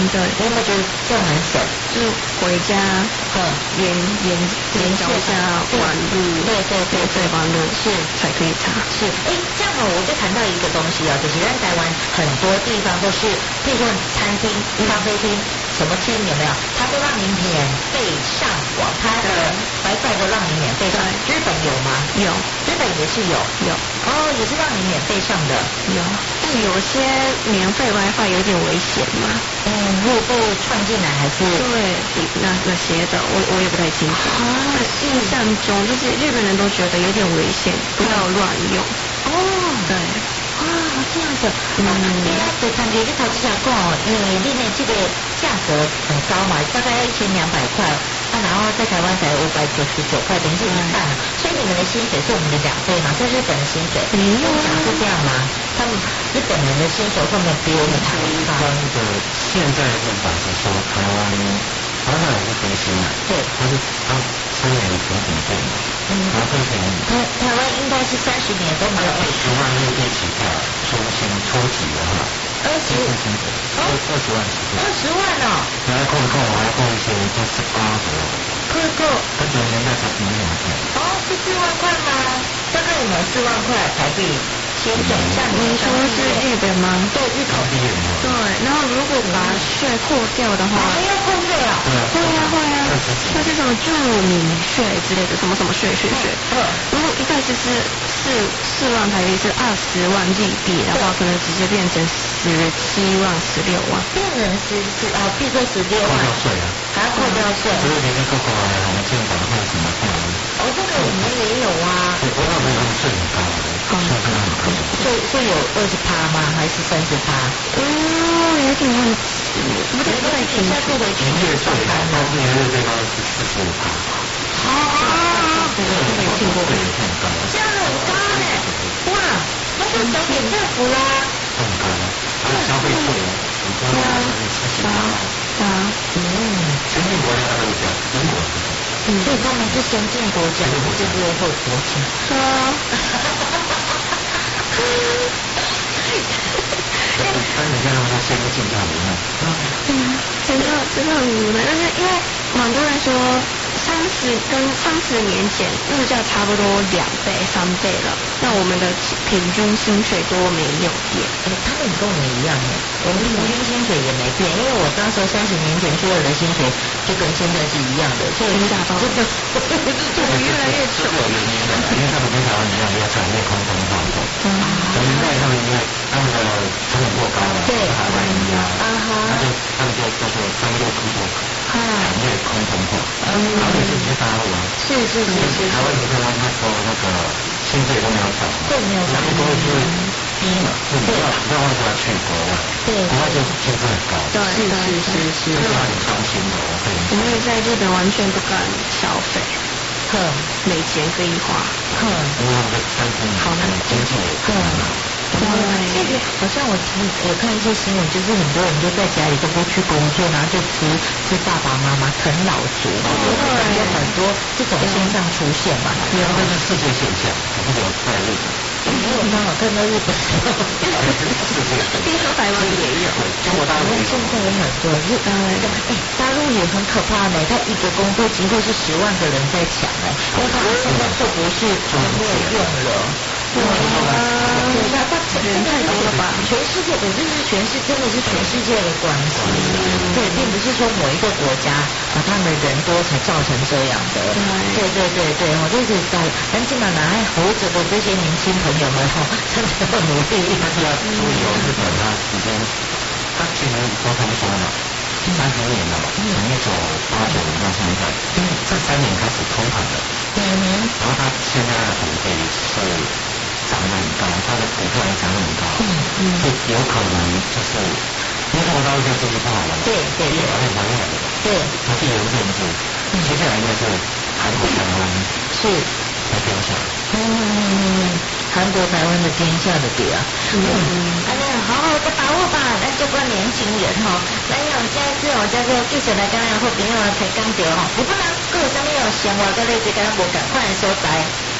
对， 你有没有觉得这样很省？ 就是回家，沿脚下玩路，对玩路是才可以查。 是，这样我就谈到一个东西啊，就是在台湾很多地方都是，譬如说餐厅、咖啡厅。什么厅有没有？他都让你免费上网，他的WiFi都让你免费上。日本有吗？ 有， 日本也是有。也是让你免费上的。 有，但有些免费 WiFi 有点危险嘛。 会被串进来还是？ 对，那些的，我也不太清楚。印象中就是日本人都觉得有点危险，不要乱用。对。 这样子，对，感觉这投资者讲因为这个价格很高嘛，大概要1200块，然后在台湾才599块，等于是一半，所以你们的薪水是我们的2倍嘛？在日本的薪水，你想是这样吗？他们日本人的薪水会不会比我们高？ 现在是老实说，台湾也是低薪啊， 对， 但是他3年平等费嘛，然后更便宜。 台湾应该是30年都没有 20万日币起跳，初级的话，20万起跳 ，20万哦。 你还扣我还扣一些，就18左右。 扣跟90年代差不多是4万块吗？大概有没有4万块台币？薪水像你说是日本吗？ 对，日本。 对，然后如果把税扣掉的话， 还要扣税啊？ 会啊，那是什么住民税之类的，什么税。如果一开始是4万台币是20万日币的话，可能直接变成17万、16万。 变成变成16万。 扣掉税啊。 还要扣掉税。 所以你那个我们健保会什么费用？ 这个我们也有啊。 我那边税很高的，税很高。 税有20%吗？还是30%？ 有点忘记，不太清楚。 营业税，但是营业税高是45%。 这个没听过。 这样很高呢，哇，那就交给政府啦。 很高，还有消费税，先进国家都讲，英国是。 所以他们是先进国家，不是落后国家。 但是你看他们先进到无奈。 真的很无奈，但是因为蛮多人说30年前物价差不多2倍、3倍了，那我们的平均薪水都没有变。 他们跟我们一样我们平均薪水也没变，因为我当时30年前所有的薪水就跟现在是一样的，所以真的越来越穷。 因为他们跟台湾一样，要产业空中化的。90年代他们因为他们的成本过高了， 对， 台湾一样，他们就商业空中产业空中化，然后也是大陆啊。 是。 台湾你看那时候那个薪水都没有涨， 对，没有涨， 都是低嘛，不要外国去国外，国外就薪资很高， 是， 要你高薪的， 我们在日本完全不敢消费，没钱可以花， 因为他们的餐厅好难经济， 这个好像我看一些新闻，就是很多人就在家里都不去工作，然后就吃爸爸妈妈啃老族，有很多这种现象出现嘛。 这是世界现象，不只有在日本。 因为我刚好看到日本， 听说台湾也有， 中国大陆现在也很多，大陆也很可怕呢。他一个工作机会是10万个人在抢因为他们现在做博士都没有用了。那人太多了吧？全世界，我就是真的是全世界的关系。对，并不是说某一个国家他们人多才造成这样的。对，就是在咱今晚还活着的这些年轻朋友们真的要努力。 但是要注意日本他其实都通说了，30年了嘛，从1989年到现在，这3年开始通膨了。然后他现在的股费是涨得很高，他的股票也涨得很高，就有可能就是因为中国大陆现在经济不好了， 对， 而且蛮远的，它地缘政治，接下来应该是韩国、台湾是来标下。 韩国、台湾的天下的地啊，好好的把握吧，咱这关年轻人咱要现在这个继续来跟咱好朋友来提讲到不管咱各有什么样生活，跟你这个无同款的所在。